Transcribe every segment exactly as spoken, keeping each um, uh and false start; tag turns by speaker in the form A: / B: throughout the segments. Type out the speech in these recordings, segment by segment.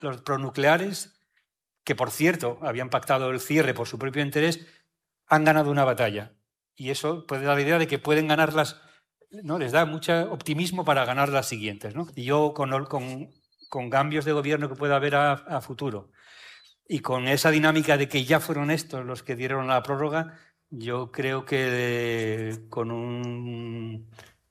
A: los pronucleares, que por cierto habían pactado el cierre por su propio interés, han ganado una batalla. Y eso puede dar la idea de que pueden ganarlas, ¿no? Les da mucho optimismo para ganar las siguientes, ¿no? Y yo, con, con, con cambios de gobierno que pueda haber a, a futuro y con esa dinámica de que ya fueron estos los que dieron la prórroga, yo creo que con un,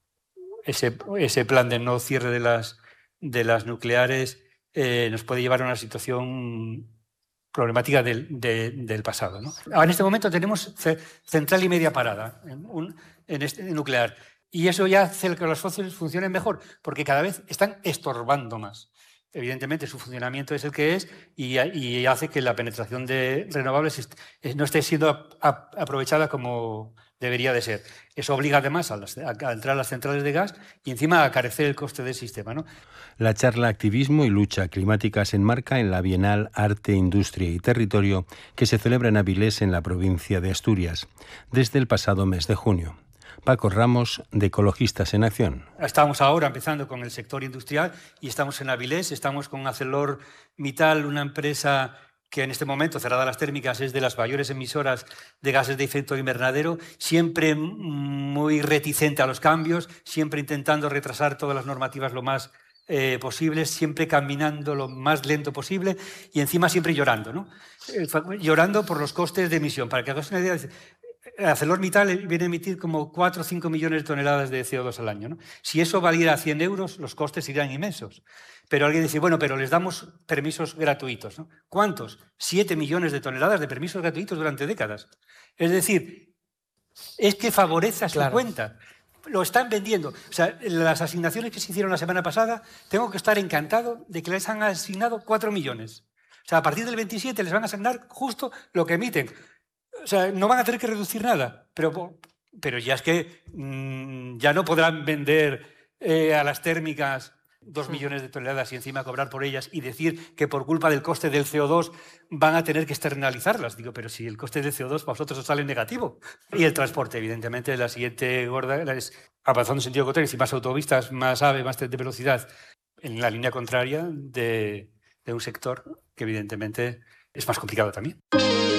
A: ese, ese plan de no cierre de las, de las nucleares eh, nos puede llevar a una situación problemática del, de, del pasado, ¿no? Ahora, en este momento tenemos central y media parada en, un, en este en nuclear, y eso ya hace que los fósiles funcionen mejor, porque cada vez están estorbando más. Evidentemente su funcionamiento es el que es y, y hace que la penetración de renovables no esté siendo a, a, aprovechada como debería de ser. Eso obliga además a, las, a, a entrar a las centrales de gas y encima a carecer el coste del sistema, ¿no?
B: La charla Activismo y Lucha Climática se enmarca en la Bienal Arte, Industria y Territorio que se celebra en Avilés, en la provincia de Asturias, desde el pasado mes de junio. Paco Ramos, de Ecologistas en Acción.
A: Estamos ahora empezando con el sector industrial y estamos en Avilés, estamos con ArcelorMittal, una empresa que en este momento, cerrada las térmicas, es de las mayores emisoras de gases de efecto invernadero, siempre muy reticente a los cambios, siempre intentando retrasar todas las normativas lo más eh, posible, siempre caminando lo más lento posible y encima siempre llorando, ¿no? Eh, llorando por los costes de emisión. Para que hagas una idea, ArcelorMittal viene a emitir como cuatro o cinco millones de toneladas de C O dos al año, ¿no? Si eso valiera cien euros, los costes serían inmensos. Pero alguien dice, bueno, pero les damos permisos gratuitos, ¿no? ¿Cuántos? siete millones de toneladas de permisos gratuitos durante décadas. Es decir, es que favorece a su claro. cuenta. Lo están vendiendo. O sea, las asignaciones que se hicieron la semana pasada, tengo que estar encantado de que les han asignado cuatro millones. O sea, a partir del veintisiete les van a asignar justo lo que emiten. O sea, no van a tener que reducir nada, pero, pero ya es que mmm, ya no podrán vender eh, a las térmicas dos millones de toneladas y encima cobrar por ellas y decir que por culpa del coste del C O dos van a tener que externalizarlas. Digo, pero si el coste del C O dos para vosotros os sale negativo. Y el transporte, evidentemente, la siguiente gorda es avanzando en sentido contrario, y más autovistas, más AVE, más de velocidad, en la línea contraria de, de un sector que evidentemente es más complicado también.